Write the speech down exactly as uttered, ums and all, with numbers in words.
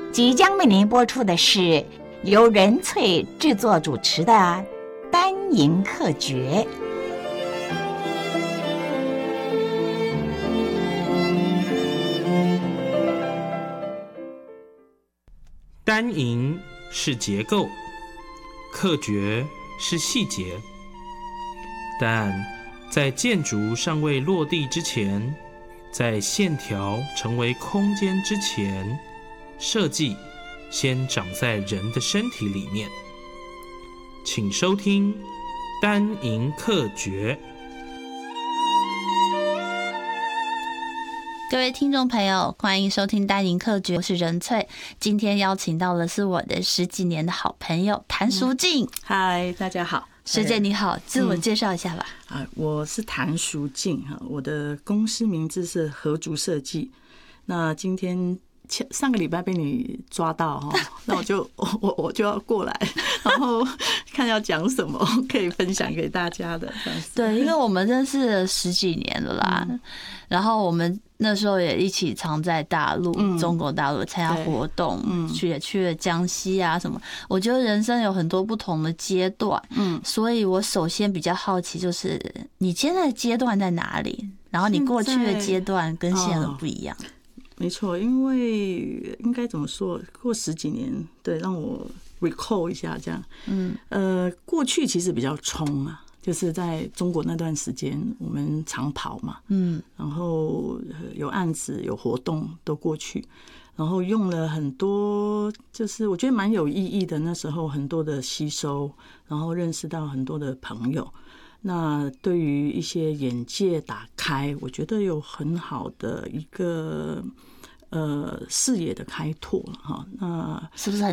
即将为您播出的是由任粹制作主持的单营课诀。 单营是结构，课诀是细节，但在建筑尚未落地之前，在线条成为空间之前，设计先长在人的身体里面。请收听单营课诀。 各位听众朋友，欢迎收听单营课诀，我是任粹。今天邀请到的是我的十几年的好朋友谭淑静。 嗨、嗯，大家好， 师姐你好，自我介绍一下吧。 嗯、啊，我是谭淑静哈，我的公司名字是合竹设计。那今天上个礼拜被你抓到哈，那我就我我就要过来，然后看要讲什么可以分享给大家的。 对，因为我们认识了十几年了啦，嗯、然后我们那时候也一起常在大陆、嗯、中国大陆参加活动，嗯，去也去了江西啊什么。我觉得人生有很多不同的阶段，嗯，所以我首先比较好奇，就是你现在的阶段在哪里？然后你过去的阶段跟现在不一样。 没错，因为应该怎么说，过十几年，对，让我 recall 一下这样。嗯，呃，过去其实比较冲啊，就是在中国那段时间，我们常跑嘛，嗯，然后有案子、有活动都过去，然后用了很多，就是我觉得蛮有意义的。那时候很多的吸收，然后认识到很多的朋友。那对于一些眼界打开，我觉得有很好的一个呃视野的开拓哈。那是不是很